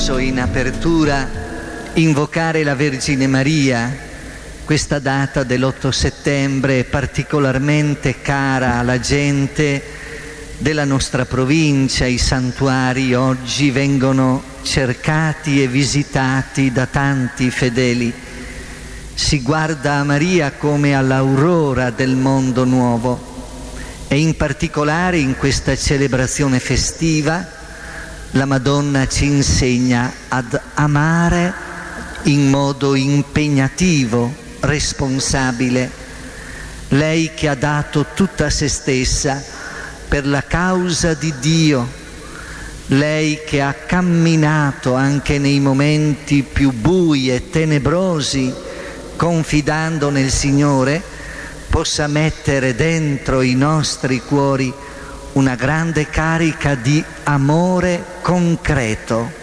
doveroso in apertura invocare la Vergine Maria. Questa data dell'8 settembre è particolarmente cara alla gente della nostra provincia. I santuari oggi vengono cercati e visitati da tanti fedeli. Si guarda a Maria come all'aurora del mondo nuovo e in particolare in questa celebrazione festiva la Madonna ci insegna ad amare in modo impegnativo, responsabile. Lei che ha dato tutta se stessa per la causa di Dio, lei che ha camminato anche nei momenti più bui e tenebrosi, confidando nel Signore, possa mettere dentro i nostri cuori una grande carica di amore concreto.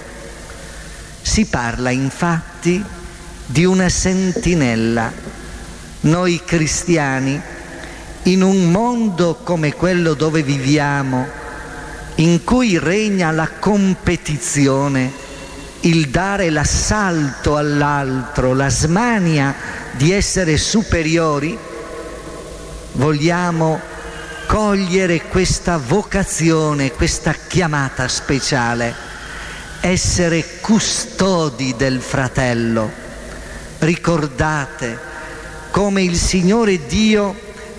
Si parla infatti di una sentinella. Noi cristiani, in un mondo come quello dove viviamo, in cui regna la competizione, il dare l'assalto all'altro, la smania di essere superiori, vogliamo cogliere questa vocazione, questa chiamata speciale, essere custodi del fratello. Ricordate come il Signore Dio,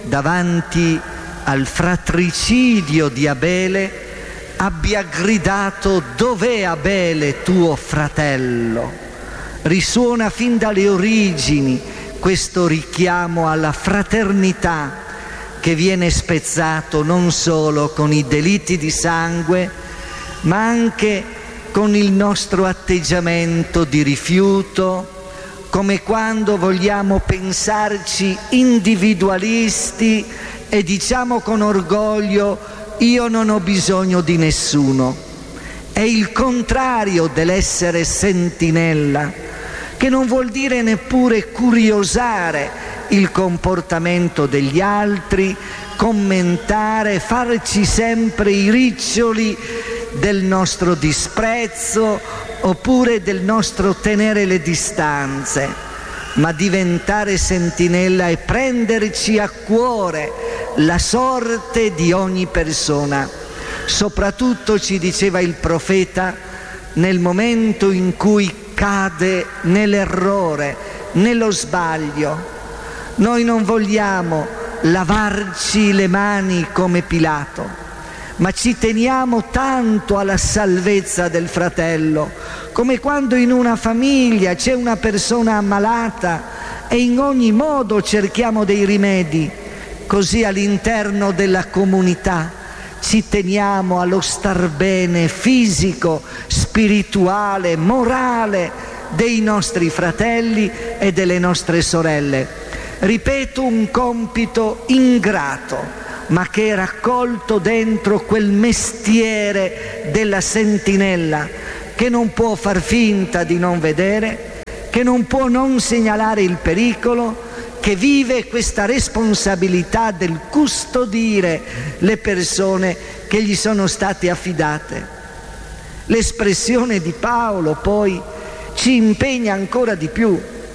davanti al fratricidio di Abele, abbia gridato: dov'è Abele tuo fratello? Risuona fin dalle origini questo richiamo alla fraternità che viene spezzato non solo con i delitti di sangue, ma anche con il nostro atteggiamento di rifiuto, come quando vogliamo pensarci individualisti e diciamo con orgoglio: io non ho bisogno di nessuno. È il contrario dell'essere sentinella, che non vuol dire neppure curiosare il comportamento degli altri, commentare, farci sempre i riccioli del nostro disprezzo oppure del nostro tenere le distanze, ma diventare sentinella e prenderci a cuore la sorte di ogni persona. Soprattutto, ci diceva il profeta, nel momento in cui cade nell'errore, nello sbaglio. Noi non vogliamo lavarci le mani come Pilato, ma ci teniamo tanto alla salvezza del fratello, come quando in una famiglia c'è una persona ammalata e in ogni modo cerchiamo dei rimedi. Così all'interno della comunità ci teniamo allo star bene fisico, spirituale, morale dei nostri fratelli e delle nostre sorelle. Ripeto, un compito ingrato, ma che è raccolto dentro quel mestiere della sentinella, che non può far finta di non vedere, che non può non segnalare il pericolo, che vive questa responsabilità del custodire le persone che gli sono state affidate. L'espressione di Paolo poi ci impegna ancora di più.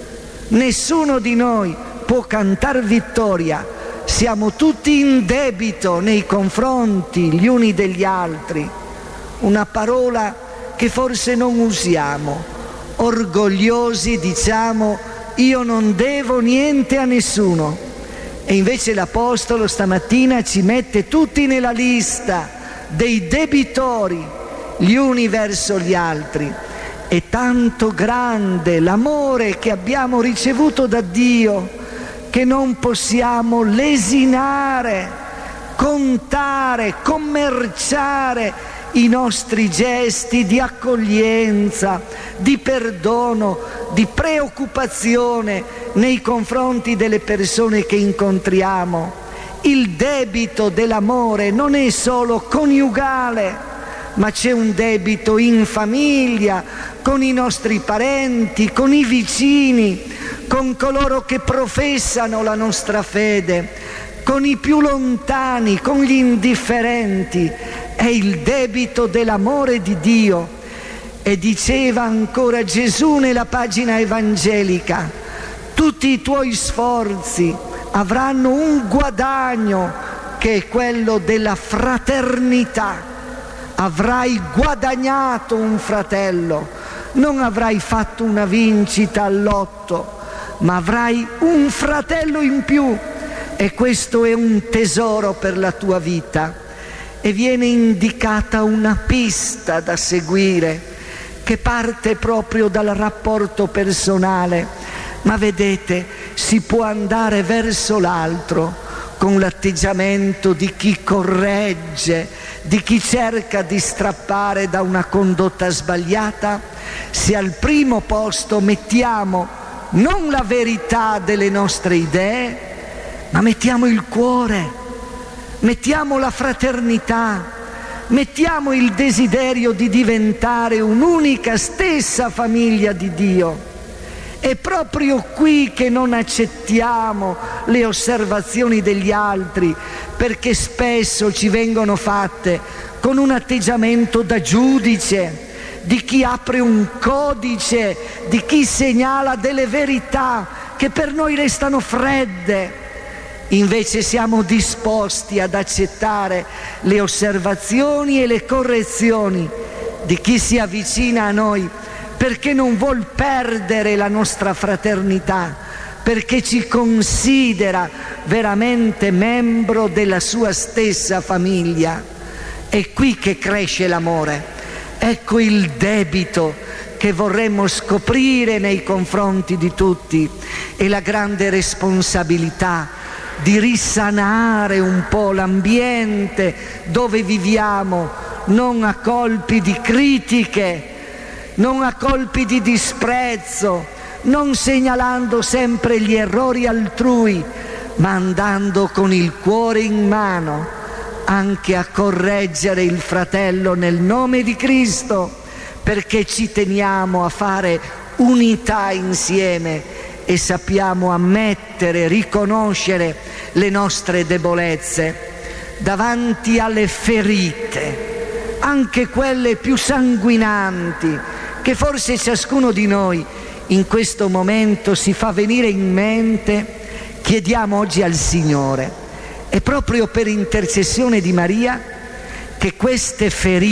Nessuno di noi può cantar vittoria, siamo tutti in debito nei confronti gli uni degli altri. Una parola che forse non usiamo. Orgogliosi diciamo: io non devo niente a nessuno. E invece l'Apostolo stamattina ci mette tutti nella lista dei debitori gli uni verso gli altri. È tanto grande l'amore che abbiamo ricevuto da Dio che non possiamo lesinare, contare, commerciare i nostri gesti di accoglienza, di perdono, di preoccupazione nei confronti delle persone che incontriamo. Il debito dell'amore non è solo coniugale, ma c'è un debito in famiglia, con i nostri parenti, con i vicini, con coloro che professano la nostra fede, con i più lontani, con gli indifferenti. È il debito dell'amore di Dio E diceva ancora Gesù nella pagina evangelica: tutti i tuoi sforzi avranno un guadagno, che è quello della fraternità. Avrai guadagnato un fratello, non avrai fatto una vincita al lotto, ma avrai un fratello in più, e questo è un tesoro per la tua vita. E viene indicata una pista da seguire, che parte proprio dal rapporto personale, ma vedete, si può andare verso l'altro con l'atteggiamento di chi corregge, di chi cerca di strappare da una condotta sbagliata, se al primo posto mettiamo non la verità delle nostre idee, ma mettiamo il cuore, mettiamo la fraternità, mettiamo il desiderio di diventare un'unica stessa famiglia di Dio. È proprio qui che non accettiamo le osservazioni degli altri, perché spesso ci vengono fatte con un atteggiamento da giudice, di chi apre un codice, di chi segnala delle verità che per noi restano fredde. Invece siamo disposti ad accettare le osservazioni e le correzioni di chi si avvicina a noi, perché non vuol perdere la nostra fraternità, perché ci considera veramente membro della sua stessa famiglia. È qui che cresce l'amore. Ecco il debito che vorremmo scoprire nei confronti di tutti, e la grande responsabilità di risanare un po' l'ambiente dove viviamo, non a colpi di critiche, non a colpi di disprezzo, non segnalando sempre gli errori altrui, ma andando con il cuore in mano anche a correggere il fratello nel nome di Cristo, perché ci teniamo a fare unità insieme e sappiamo ammettere, riconoscere le nostre debolezze davanti alle ferite, anche quelle più sanguinanti, che forse ciascuno di noi in questo momento si fa venire in mente. Chiediamo oggi al Signore, e proprio per intercessione di Maria, che queste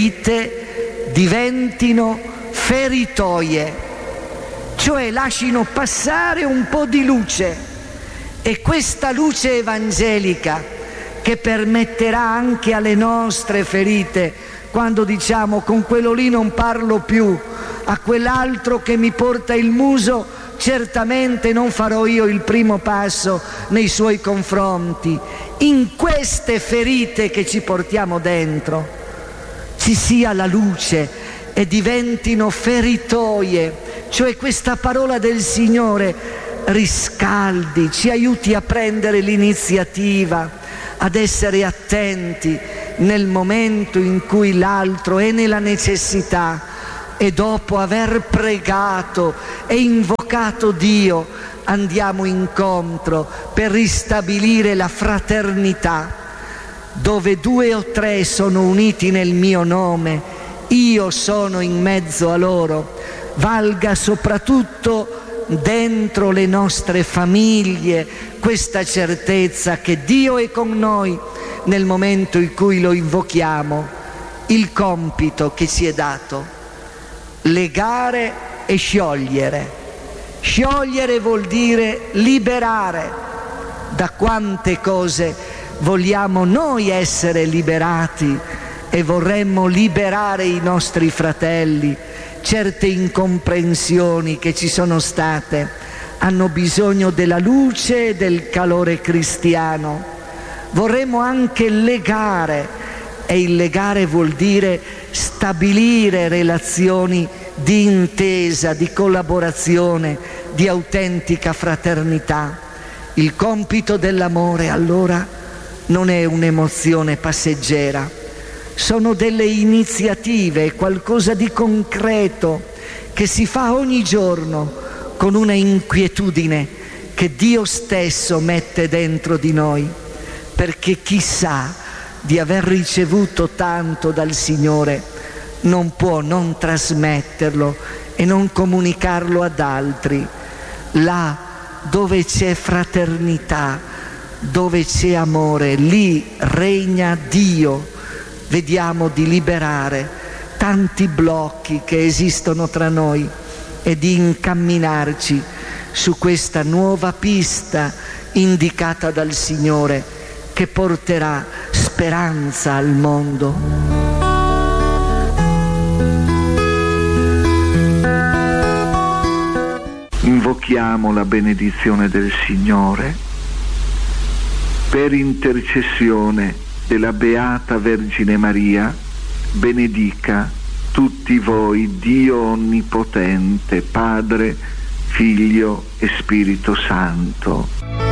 ferite diventino feritoie, cioè lascino passare un po' di luce, e questa luce evangelica che permetterà anche alle nostre ferite, quando diciamo con quello lì non parlo più, a quell'altro che mi porta il muso certamente non farò io il primo passo nei suoi confronti. In queste ferite che ci portiamo dentro ci sia la luce e diventino feritoie, cioè questa parola del Signore riscaldi, ci aiuti a prendere l'iniziativa, ad essere attenti nel momento in cui l'altro è nella necessità, e dopo aver pregato e invocato Dio andiamo incontro per ristabilire la fraternità. Dove 2 o 3 sono uniti nel mio nome, io sono in mezzo a loro. Valga soprattutto dentro le nostre famiglie questa certezza che Dio è con noi nel momento in cui lo invochiamo. Il compito che ci è dato: legare e sciogliere. Sciogliere vuol dire liberare. Da quante cose vogliamo noi essere liberati, e vorremmo liberare i nostri fratelli. Certe incomprensioni che ci sono state hanno bisogno della luce e del calore cristiano. Vorremmo anche legare, e il legare vuol dire stabilire relazioni di intesa, di collaborazione, di autentica fraternità. Il compito dell'amore allora non è un'emozione passeggera, sono delle iniziative, qualcosa di concreto che si fa ogni giorno con una inquietudine che Dio stesso mette dentro di noi, perché chi sa di aver ricevuto tanto dal Signore non può non trasmetterlo e non comunicarlo ad altri. Là dove c'è fraternità, dove c'è amore, lì regna Dio. Vediamo di liberare tanti blocchi che esistono tra noi e di incamminarci su questa nuova pista indicata dal Signore, che porterà speranza al mondo. Invochiamo la benedizione del Signore. Per intercessione della Beata Vergine Maria, benedica tutti voi Dio Onnipotente, Padre, Figlio e Spirito Santo.